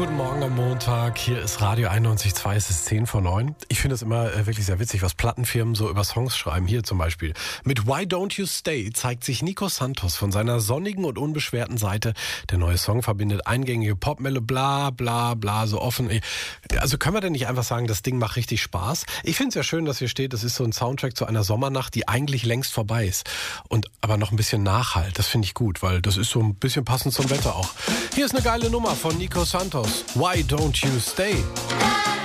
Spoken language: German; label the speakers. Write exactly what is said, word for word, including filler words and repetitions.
Speaker 1: Guten Morgen am Montag. Hier ist Radio einundneunzig Komma zwei. Es ist zehn vor neun. Ich finde es immer äh, wirklich sehr witzig, was Plattenfirmen so über Songs schreiben. Hier zum Beispiel. Mit Why Don't You Stay zeigt sich Nico Santos von seiner sonnigen und unbeschwerten Seite. Der neue Song verbindet eingängige Popmelle, bla bla bla, so offen. Also können wir denn nicht einfach sagen, das Ding macht richtig Spaß? Ich finde es ja schön, dass hier steht, das ist so ein Soundtrack zu einer Sommernacht, die eigentlich längst vorbei ist. Und aber noch ein bisschen nachhalt. Das finde ich gut, weil das ist so ein bisschen passend zum Wetter auch. Hier ist eine geile Nummer von Nico Santos. Why Don't You Stay?